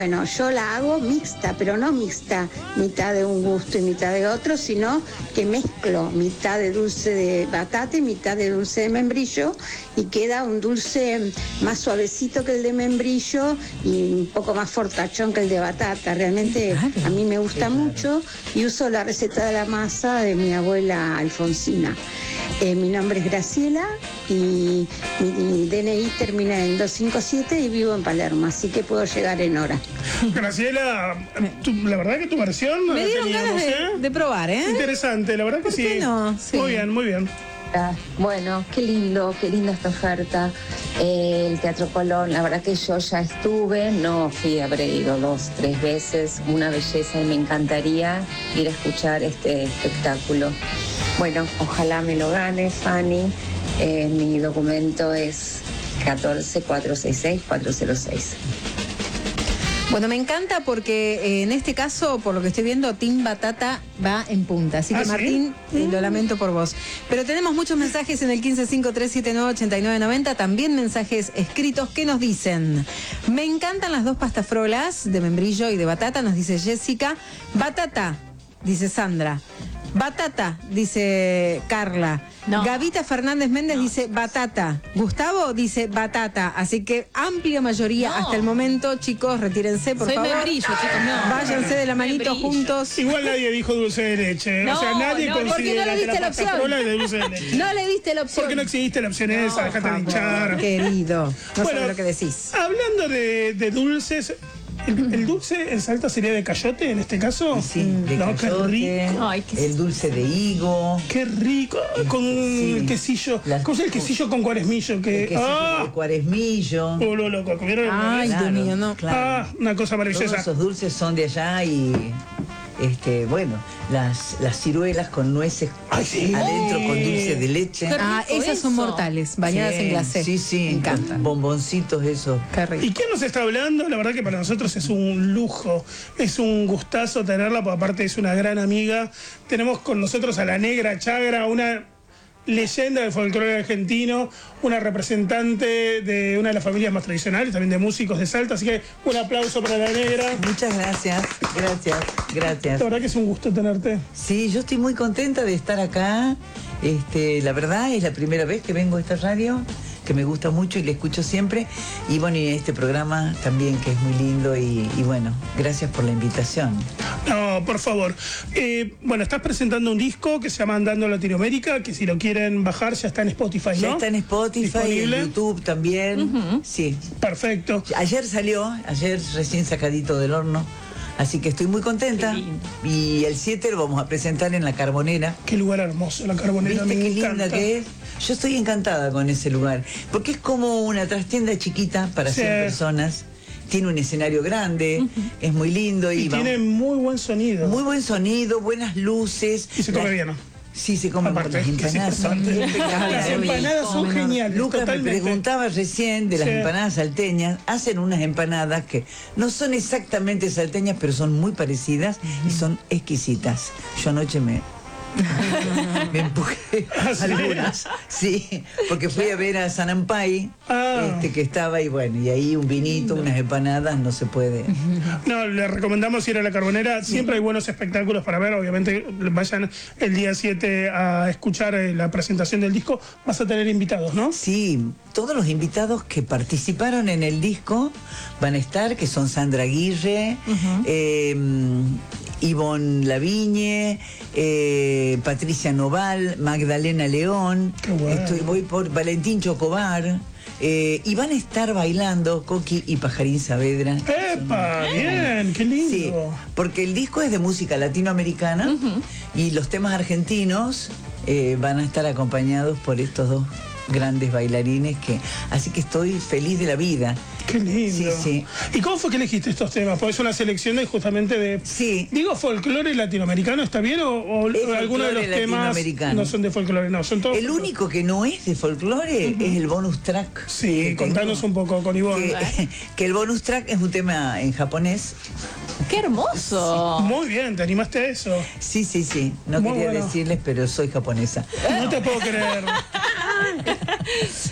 Bueno, yo la hago mixta, pero no mixta, mitad de un gusto y mitad de otro, sino que mezclo mitad de dulce de batata y mitad de dulce de membrillo y queda un dulce más suavecito que el de membrillo y un poco más fortachón que el de batata. Realmente a mí me gusta mucho y uso la receta de la masa de mi abuela Alfonsina. Mi nombre es Graciela y mi DNI termina en 257 y vivo en Palermo, así que puedo llegar en hora. Graciela, la verdad que tu versión... Me dieron ganas de probar, ¿eh? Interesante, la verdad que sí. No? Sí. Muy bien, muy bien. Bueno, qué linda esta oferta. El Teatro Colón, la verdad que yo ya estuve, no fui, habré ido 2, 3 veces, una belleza y me encantaría ir a escuchar este espectáculo. Bueno, ojalá me lo gane, Fanny. Mi documento es 14466-406. Bueno, me encanta porque en este caso, por lo que estoy viendo, Team Batata va en punta. Así que, Martín, lo lamento por vos. Pero tenemos muchos mensajes en el 1553798990, también mensajes escritos que nos dicen: me encantan las dos pastafrolas de membrillo y de batata, nos dice Jessica. Batata, dice Sandra. Batata, dice Carla. No. Gavita Fernández Méndez dice batata. Gustavo dice batata. Así que amplia mayoría hasta el momento. Chicos, retírense, por favor. Membrillo, chicos, no. Váyanse de la manito juntos. Igual nadie dijo dulce de leche. No, o sea, nadie considera que la pastafrola es de dulce de leche. No le diste la opción. Porque no existe la opción esa, dejate de hinchar. Querido, no sabes lo que decís. Hablando de dulces... ¿El dulce en Salta sería de cayote en este caso? Sí, de cayote. Qué rico. Ay, el dulce de higo. Qué rico. Con el quesillo. ¿Cómo es el quesillo con cuaresmillo? El quesillo de cuaresmillo. Oh, lo loco. ¿Comieron? Ay, claro, Dios mío, no. Claro. Una cosa maravillosa. Todos esos dulces son de allá y... bueno, las ciruelas con nueces adentro con dulce de leche. Esas son mortales, bañadas en glacé. Sí, sí, me encanta. Bomboncitos, eso. Qué rico. ¿Y quién nos está hablando? La verdad que para nosotros es un lujo, es un gustazo tenerla, porque aparte es una gran amiga. Tenemos con nosotros a la Negra Chagra, una leyenda del folclore argentino, una representante de una de las familias más tradicionales, también de músicos de Salta, así que un aplauso para la Negra. Muchas gracias, gracias. La verdad que es un gusto tenerte. Sí, yo estoy muy contenta de estar acá. La verdad es la primera vez que vengo a esta radio, que me gusta mucho y la escucho siempre. Y bueno, y este programa también, que es muy lindo y bueno, gracias por la invitación. No, por favor. Bueno, estás presentando un disco que se llama Andando a Latinoamérica, que si lo quieren bajar ya está en Spotify, ¿no? Ya está en Spotify, ¿disponible? en YouTube también. Sí. Perfecto. Ayer recién sacadito del horno. Así que estoy muy contenta. Y el 7 lo vamos a presentar en La Carbonera. Qué lugar hermoso, La Carbonera. ¿Viste me qué encanta. linda que es? Yo estoy encantada con ese lugar. Porque es como una trastienda chiquita para 100 personas. Tiene un escenario grande, es muy lindo. Y tiene muy buen sonido. Muy buen sonido, buenas luces. Y se come bien, ¿no? Sí, se comen Aparte, las empanadas. las empanadas son geniales. Lucas me preguntaba recién de las empanadas salteñas. Hacen unas empanadas que no son exactamente salteñas, pero son muy parecidas y son exquisitas. Yo anoche me empujé algunas. Sí, porque fui a ver a San Ampay, que estaba y bueno, y ahí un vinito, unas empanadas, no se puede. No, le recomendamos ir a La Carbonera. Siempre hay buenos espectáculos para ver. Obviamente vayan el día 7 a escuchar la presentación del disco. Vas a tener invitados, ¿no? Sí, todos los invitados que participaron en el disco van a estar, que son Sandra Aguirre, Ivonne Lavigne, Patricia Noval, Magdalena León, bueno. Voy por Valentín Chocobar, y van a estar bailando Coqui y Pajarín Saavedra. ¡Epa! Bien, qué lindo. Sí, porque el disco es de música latinoamericana y los temas argentinos van a estar acompañados por estos dos grandes bailarines, así que estoy feliz de la vida. Qué lindo. Sí. ¿Y cómo fue que elegiste estos temas? Porque es una selección justamente de... Sí. Digo, folclore latinoamericano, ¿está bien? ¿O algunos de los temas no son de folclore? No, son todos... El único que no es de folclore es el bonus track. Sí, contanos un poco con Ivonne. Que el bonus track es un tema en japonés. ¡Qué hermoso! Sí. Muy bien, ¿te animaste a eso? Sí. No Muy quería bueno. decirles, pero soy japonesa. No te puedo creer.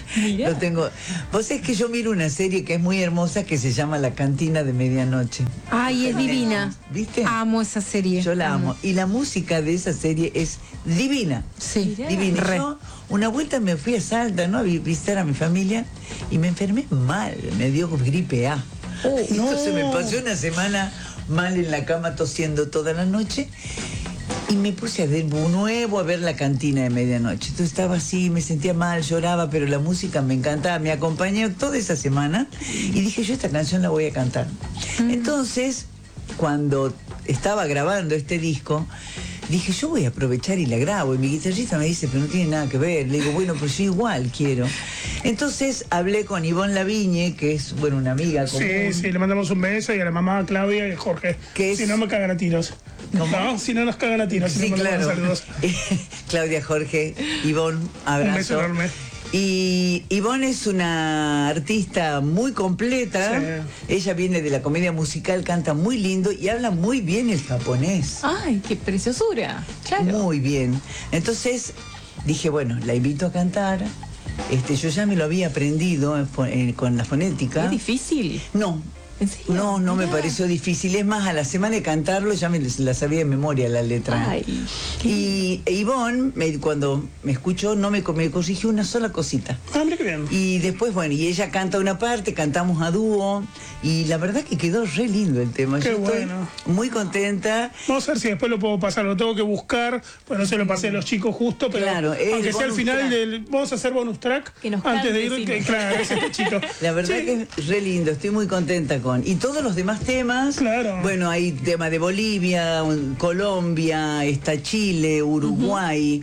Mirá. Lo tengo. Vos sabés que yo miro una serie que es muy hermosa que se llama La Cantina de Medianoche. Ay, es divina. ¿Viste? Amo esa serie. Yo la amo. Y la música de esa serie es divina. Sí. Mirá. Divina. Re. Yo una vuelta me fui a Salta, ¿no? A visitar a mi familia y me enfermé mal. Me dio gripe A. Entonces me pasé una semana mal en la cama tosiendo toda la noche. Y me puse de nuevo a ver La Cantina de Medianoche. Entonces estaba así, me sentía mal, lloraba, pero la música me encantaba. Me acompañó toda esa semana y dije, yo esta canción la voy a cantar. Entonces, cuando estaba grabando este disco, dije, yo voy a aprovechar y la grabo. Y mi guitarrista me dice, pero no tiene nada que ver. Le digo, bueno, pero yo igual quiero. Entonces hablé con Ivonne Lavigne, que es, bueno, una amiga común. Sí, le mandamos un beso y a la mamá Claudia y a Jorge. ¿Qué es? Si no me cagan a tiros. ¿Cómo? No, si no nos cagan a tiros. Si Sí, no me mandan claro. saludos. Claudia, Jorge, Ivonne, abrazo. Un beso enorme. Y Ivonne es una artista muy completa. Sí. Ella viene de la comedia musical, canta muy lindo y habla muy bien el japonés. Ay, qué preciosura. Claro. Muy bien. Entonces dije, bueno, la invito a cantar. Yo ya me lo había aprendido con la fonética. Es difícil. No. ¿En serio? No me Mirá. pareció difícil. Es más, a la semana de cantarlo ya me la sabía de memoria la letra. Ay, Y Ivonne, cuando me escuchó, no me corrigió una sola cosita. Ah, mira qué bien. Y después, bueno, y ella canta una parte, cantamos a dúo, y la verdad que quedó re lindo el tema. Qué Yo estoy bueno. muy contenta. Vamos a ver si después lo puedo pasar, lo tengo que buscar, pues no se lo pasé a los chicos justo, pero Claro, es aunque el sea al bonus final track. del. Vamos a hacer bonus track Que nos antes de cante, ir. decimos. Claro, ese pechito. La verdad Sí. que es re lindo, estoy muy contenta con. Y todos los demás temas, Claro. bueno, hay tema de Bolivia, Colombia, está Chile, Uruguay,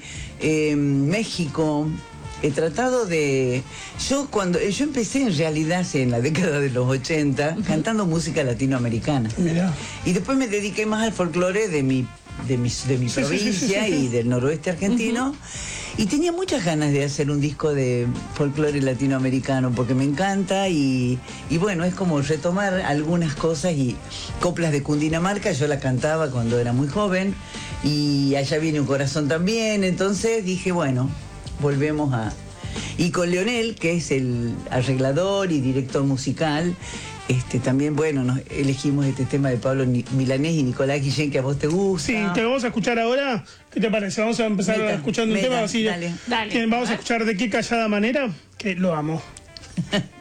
México. He tratado de. Yo empecé en realidad en la década de los 80 cantando música latinoamericana. Mirá. Y después me dediqué más al folclore de mi provincia sí. y del noroeste argentino. Y tenía muchas ganas de hacer un disco de folclore latinoamericano porque me encanta y bueno, es como retomar algunas cosas y coplas de Cundinamarca, yo la cantaba cuando era muy joven y Allá viene un corazón también, entonces dije, bueno, volvemos a... Y con Leonel, que es el arreglador y director musical, también, bueno, nos elegimos este tema de Pablo Milanés y Nicolás Guillén, que a vos te gusta. Sí, te vamos a escuchar ahora. ¿Qué te parece? Vamos a empezar Meta, escuchando un meta, tema así. dale. Dale. Vamos a escuchar De qué callada manera, que lo amo.